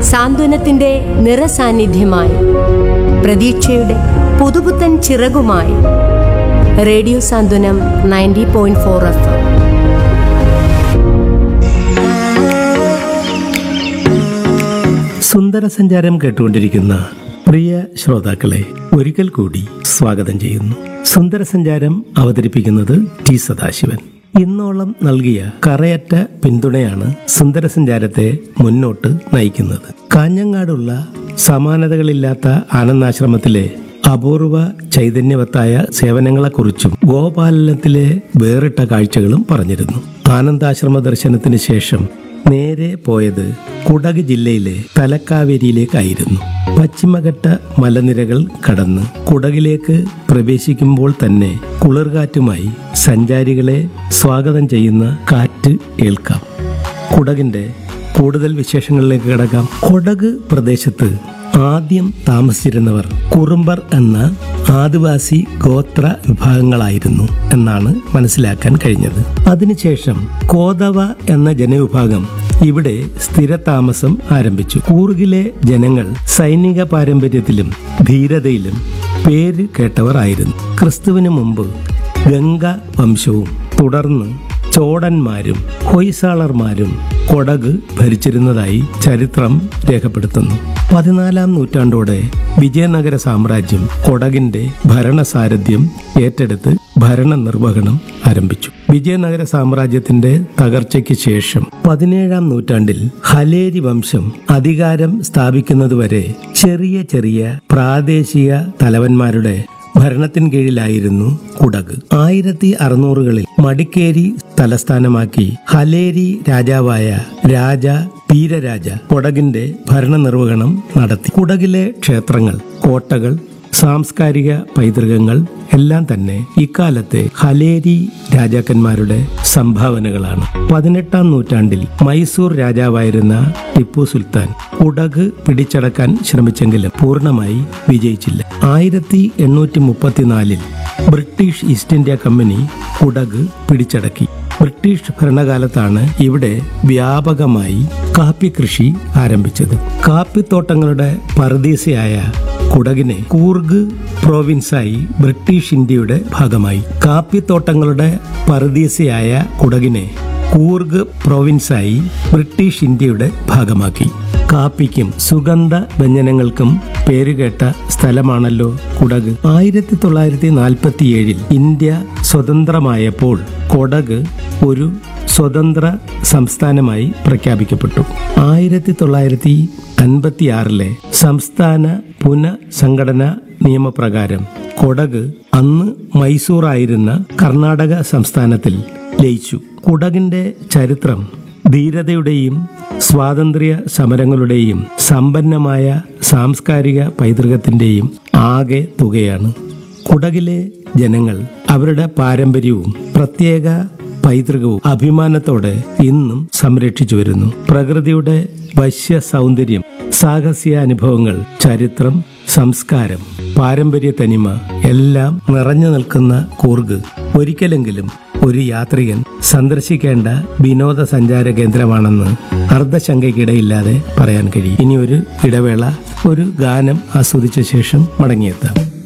സാന്ത്വനത്തിന്റെ നിറസാന്നിധ്യമായി, പ്രതീക്ഷയുടെ പുതുപുത്തൻ ചിറകുമായി റേഡിയോ സാന്ത്വനം 90.4 FM. സുന്ദര സഞ്ചാരം കേട്ടുകൊണ്ടിരിക്കുന്ന പ്രിയ ശ്രോതാക്കളെ ഒരിക്കൽ കൂടി സ്വാഗതം ചെയ്യുന്നു. സുന്ദര സഞ്ചാരം അവതരിപ്പിക്കുന്നത് ടി സദാശിവൻ. ഇന്നോളം നൽകിയ കറയറ്റ പിന്തുണയാണ് സുന്ദര സഞ്ചാരത്തെ മുന്നോട്ട് നയിക്കുന്നത്. കാഞ്ഞങ്ങാടുള്ള സമാനതകളില്ലാത്ത ആനന്ദാശ്രമത്തിലെ അപൂർവ ചൈതന്യവത്തായ സേവനങ്ങളെക്കുറിച്ചും ഗോപാലനത്തിലെ വേറിട്ട കാഴ്ചകളും പറഞ്ഞിരുന്നു. ആനന്ദാശ്രമ ദർശനത്തിന് ശേഷം നേരെ പോയത് കുടക് ജില്ലയിലെ തലക്കാവേരിയിലേക്കായിരുന്നു. പശ്ചിമഘട്ട മലനിരകൾ കടന്ന് കുടകിലേക്ക് പ്രവേശിക്കുമ്പോൾ തന്നെ കുളിർകാറ്റുമായി സഞ്ചാരികളെ സ്വാഗതം ചെയ്യുന്ന കാറ്റ് ഏൽക്കാം. കുടകിന്റെ കൂടുതൽ വിശേഷങ്ങളിലേക്ക് കടക്കാം. കുടക് പ്രദേശത്ത് ആദ്യം താമസിച്ചിരുന്നവർ കുറുമ്പർ എന്ന ആദിവാസി ഗോത്ര വിഭാഗങ്ങളായിരുന്നു എന്നാണ് മനസ്സിലാക്കാൻ കഴിഞ്ഞത്. അതിനുശേഷം കോതവ എന്ന ജനവിഭാഗം ഇവിടെ സ്ഥിരതാമസം ആരംഭിച്ചു. കൂർഗിലെ ജനങ്ങൾ സൈനിക പാരമ്പര്യത്തിലും ധീരതയിലും പേര് കേട്ടവർ ആയിരുന്നു. ക്രിസ്തുവിന് മുമ്പ് ഗംഗ വംശവും തുടർന്ന് ചോടന്മാരും ഹൊയ്സാളർമാരും കൊടക് ഭരിച്ചിരുന്നതായി ചരിത്രം രേഖപ്പെടുത്തുന്നു. 14-ാം നൂറ്റാണ്ടോടെ വിജയനഗര സാമ്രാജ്യം കൊടകിന്റെ ഭരണസാരഥ്യം ഏറ്റെടുത്ത് ഭരണ നിർവഹണം ആരംഭിച്ചു. വിജയനഗര സാമ്രാജ്യത്തിന്റെ തകർച്ചയ്ക്ക് ശേഷം 17-ാം നൂറ്റാണ്ടിൽ ഹലേരി വംശം അധികാരം സ്ഥാപിക്കുന്നതുവരെ ചെറിയ ചെറിയ പ്രാദേശിക തലവന്മാരുടെ ഭരണത്തിന് കീഴിലായിരുന്നു കുടക്. 1600-കളിൽ മടിക്കേരി തലസ്ഥാനമാക്കി ഹലേരി രാജാവായ രാജ വീരരാജ കൊടകിന്റെ ഭരണനിർവഹണം നടത്തി. കുടകിലെ ക്ഷേത്രങ്ങൾ, കോട്ടകൾ, സാംസ്കാരിക പൈതൃകങ്ങൾ എല്ലാം തന്നെ ഇക്കാലത്തെ ഹലേരി രാജാക്കന്മാരുടെ സംഭാവനകളാണ്. 18-ാം നൂറ്റാണ്ടിൽ മൈസൂർ രാജാവായിരുന്ന ടിപ്പു സുൽത്താൻ കുടക് പിടിച്ചടക്കാൻ ശ്രമിച്ചെങ്കിലും പൂർണ്ണമായി വിജയിച്ചില്ല. 1834-ൽ British east India company Kodagu പിടിച്ചടക്കി. ബ്രിട്ടീഷ് ഭരണകാലത്താണ് ഇവിടെ വ്യാപകമായി കാപ്പി കൃഷി ആരംഭിച്ചത്. കാപ്പിത്തോട്ടങ്ങളുടെ പറുദീസയായ കുടകിനെ കൂർഗ് പ്രോവിൻസായി ബ്രിട്ടീഷ് ഇന്ത്യയുടെ ഭാഗമായി. കാപ്പിത്തോട്ടങ്ങളുടെ പറുദീസയായ കുടകിനെ കൂർഗ് പ്രോവിൻസായി ബ്രിട്ടീഷ് ഇന്ത്യയുടെ ഭാഗമാക്കി. കാപ്പിക്കും സുഗന്ധ വ്യഞ്ജനങ്ങൾക്കും പേരുകേട്ട സ്ഥലമാണല്ലോ കുടക്. 1947-ൽ ഇന്ത്യ സ്വതന്ത്രമായപ്പോൾ കൊടക് ഒരു സ്വതന്ത്ര സംസ്ഥാനമായി പ്രഖ്യാപിക്കപ്പെട്ടു. 1956-ലെ സംസ്ഥാന പുനഃസംഘടനാ നിയമപ്രകാരം കൊടക് അന്ന് മൈസൂർ ആയിരുന്ന കർണാടക സംസ്ഥാനത്തിൽ ലയിച്ചു. കുടകിന്റെ ചരിത്രം ധീരതയുടെയും സ്വാതന്ത്ര്യ സമരങ്ങളുടെയും സമ്പന്നമായ സാംസ്കാരിക പൈതൃകത്തിന്റെയും ആകെ തുകയാണ്. കുടകിലെ ജനങ്ങൾ അവരുടെ പാരമ്പര്യവും പ്രത്യേക പൈതൃകവും അഭിമാനത്തോടെ ഇന്നും സംരക്ഷിച്ചു വരുന്നു. പ്രകൃതിയുടെ വശ്യ സൗന്ദര്യം, സാഹസ്യ അനുഭവങ്ങൾ, ചരിത്രം, സംസ്കാരം, പാരമ്പര്യ തനിമ എല്ലാം നിറഞ്ഞു നിൽക്കുന്ന കൂർഗ് ഒരിക്കലെങ്കിലും ഒരു യാത്രികൻ സന്ദർശിക്കേണ്ട വിനോദസഞ്ചാര കേന്ദ്രമാണെന്ന് അർദ്ധശങ്കയ്ക്കിടയില്ലാതെ പറയാൻ കഴിയും. ഇനി ഒരു ഇടവേള, ഒരു ഗാനം ആസ്വദിച്ച ശേഷം മടങ്ങിയെത്താം.